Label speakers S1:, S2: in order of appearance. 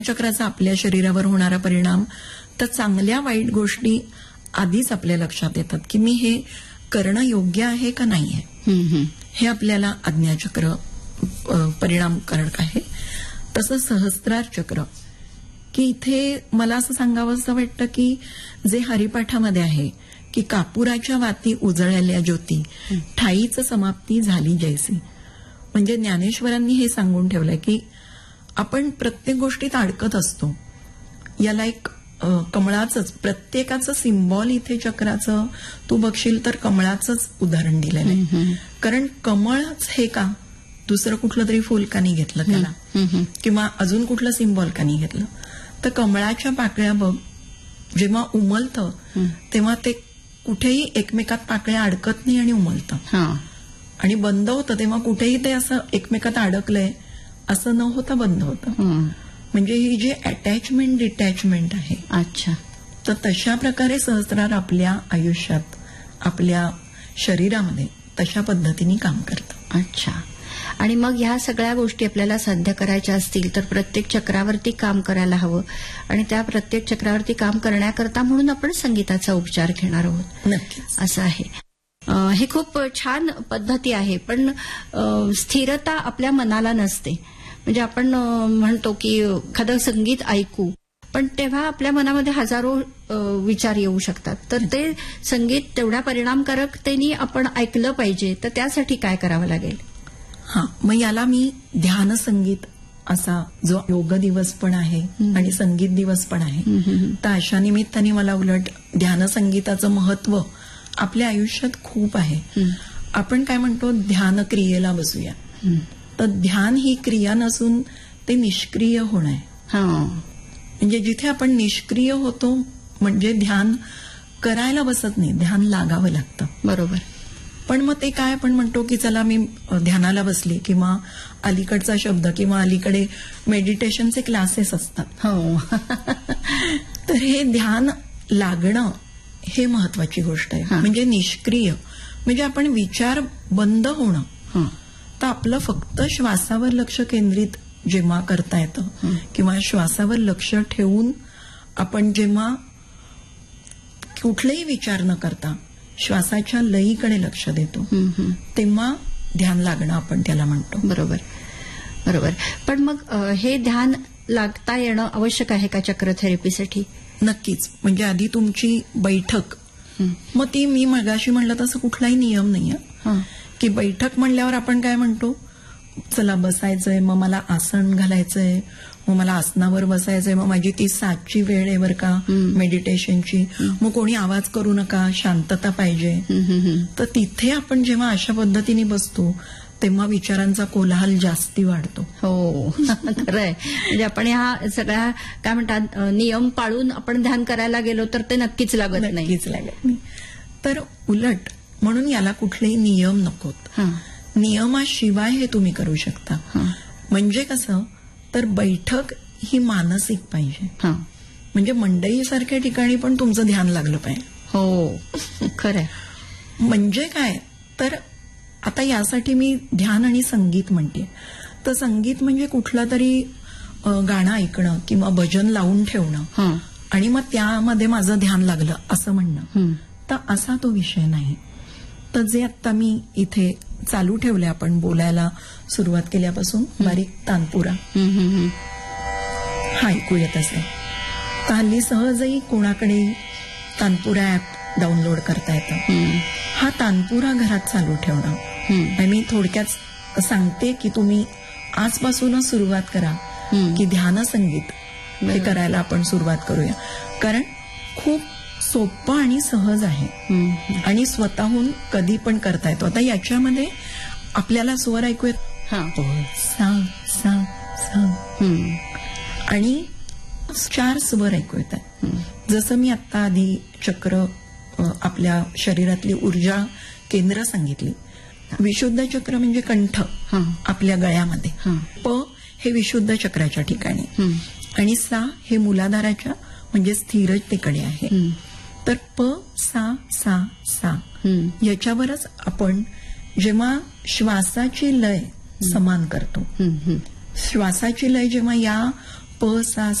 S1: चक्राचा आपल्या शरीरावर होणारा परिणाम, तर चांगल्या वाईट गोष्टी आधीच आपल्या लक्षात येतात की मी हे करणं योग्य आहे का नाही आहे, हे आपल्याला आज्ञाचक्र परिणामकारक आहे. तसं सहस्त्रार चक्र, की इथे मला असं सांगावं असं वाटतं की जे हरिपाठामध्ये आहे की कापुराच्या वाती उजळल्या ज्योती, ठाईच समाप्ती झाली जैसी. म्हणजे ज्ञानेश्वरांनी हे सांगून ठेवलंय की आपण प्रत्येक गोष्टीत अडकत असतो. याला एक कमळाचंच प्रत्येकाचं सिम्बॉल इथे चक्राचं तू बघशील तर कमळाचंच उदाहरण दिलेलं आहे. कारण कमळच हे का, दुसरं कुठलं तरी फुल का नाही घेतलं त्याला, किंवा अजून कुठलं सिम्बॉल का नाही घेतलं. तर कमळाच्या पाकळ्या बघ, जेव्हा उमलतं तेव्हा ते कुठेही एकमेकात पाकळ्या अडकत नाही आणि उमलतं. आणि बंद होतं तेव्हा कुठेही ते असं एकमेकात अडकलंय असं न होता बंद होतं. म्हणजे ही जी अटॅचमेंट डिटॅचमेंट आहे.
S2: अच्छा.
S1: तर तशा प्रकारे सहस्रार आपल्या आयुष्यात, आपल्या शरीरामध्ये तशा पद्धतीने काम करतं.
S2: अच्छा. आणि मग ह्या सगळ्या गोष्टी आपल्याला साध्य करायच्या असतील तर प्रत्येक चक्रावरती काम करायला हवं. आणि त्या प्रत्येक चक्रावरती काम करण्याकरता म्हणून आपण संगीताचा उपचार घेणार आहोत.
S1: नक्कीच
S2: असं आहे. हे खूप छान पद्धती आहे. पण स्थिरता आपल्या मनाला नसते. म्हणजे आपण म्हणतो की एखादं संगीत ऐकू, पण तेव्हा आपल्या मनामध्ये हजारो विचार येऊ शकतात. तर ते संगीत तेवढ्या परिणामकारकतेने आपण ऐकलं पाहिजे. तर त्यासाठी काय करावं लागेल?
S1: मग याला मी ध्यान संगीत असा जो योग दिवस पण आहे आणि संगीत दिवस पण आहे, तर अशा निमित्ताने मला उलट ध्यान संगीताचं महत्व आपल्या आयुष्यात खूप आहे. आपण काय म्हणतो, ध्यान क्रियेला बसूया. तर ध्यान ही क्रिया नसून ते निष्क्रिय होणं आहे. म्हणजे जिथे आपण निष्क्रिय होतो म्हणजे ध्यान करायला बसत नाही, ध्यान लागावं लागतं.
S2: बरोबर.
S1: पण मग ते काय आपण म्हणतो की चला मी ध्यानाला बसली, किंवा अलीकडचा शब्द, किंवा अलीकडे मेडिटेशनचे क्लासेस असतात. तर हे ध्यान लागणं हे महत्वाची गोष्ट आहे. म्हणजे निष्क्रिय म्हणजे आपण विचार बंद होणं. तर आपलं फक्त श्वासावर लक्ष केंद्रित जेव्हा करता येतं, किंवा श्वासावर लक्ष ठेवून आपण जेव्हा कुठलेही विचार न करता श्वासाच्या लयीकडे लक्ष देतो, तेव्हा ध्यान लागणं आपण त्याला म्हणतो.
S2: बरोबर बरोबर. पण मग हे ध्यान लागता येणं आवश्यक आहे का चक्रथेरपीसाठी?
S1: नक्कीच. म्हणजे आधी तुमची बैठक, मग ती मी मगाशी म्हणलं तसं कुठलाही नियम नाहीये की बैठक म्हणल्यावर आपण काय म्हणतो, चला बसायचंय, मग मला आसन घालायचंय, मग मला आसनावर बसायचंय, मग माझी ती 7ची वेळ आहे बरं का मेडिटेशनची, मग कोणी आवाज करू नका, शांतता पाहिजे. तर तिथे आपण जेव्हा अशा पद्धतीने बसतो तेव्हा विचारांचा कोलाहल जास्ती वाढतो.
S2: हो, खरंय. म्हणजे आपण ह्या सगळ्या काय म्हणतात नियम पाळून आपण ध्यान करायला गेलो तर ते नक्कीच लागत नाही.
S1: तर उलट म्हणून याला कुठलेही नियम नकोत. नियमाशिवाय हे तुम्ही करू शकता. म्हणजे कसं, तर बैठक ही मानसिक पाहिजे. म्हणजे मंडईसारख्या ठिकाणी पण तुमचं ध्यान लागलं पाहिजे.
S2: हो, खरंय.
S1: म्हणजे काय, तर आता यासाठी मी ध्यान आणि संगीत म्हणते. तर संगीत म्हणजे कुठलं तरी गाणं ऐकणं किंवा भजन लावून ठेवणं आणि मग त्यामध्ये माझं ध्यान लागलं असं म्हणणं, तर असा तो विषय नाही. तर जे आता मी इथे चालू ठेवले, आपण बोलायला सुरुवात केल्यापासून, बारीक तानपुरा हा ऐकूयात असेल. तर हल्ली सहजही कोणाकडे तानपुरा ऍप डाउनलोड करता येतं. हा तानपुरा घरात चालू ठेवणं. आणि मी थोडक्यात सांगते की तुम्ही आजपासूनच सुरुवात करा की ध्यान संगीत हे करायला आपण सुरुवात करूया. कारण खूप सोपं आणि सहज आहे आणि स्वतःहून कधी पण करता येतो. आता याच्यामध्ये आपल्याला स्वर ऐकूयात, सा सा सा, आणि 4 स्वर ऐकू येतात. जसं मी आता आधी चक्र, आपल्या शरीरातली ऊर्जा केंद्र सांगितली. विशुद्ध चक्र म्हणजे कंठ आपल्या गळ्यामध्ये, प हे विशुद्ध चक्राच्या ठिकाणी, आणि सा हे मूलाधाराच्या म्हणजे स्थिरतेकडे आहे. तर प सा सा सा याच्यावरच आपण जेव्हा श्वासाची लय समान करतो, श्वासाची लय जेव्हा या प सा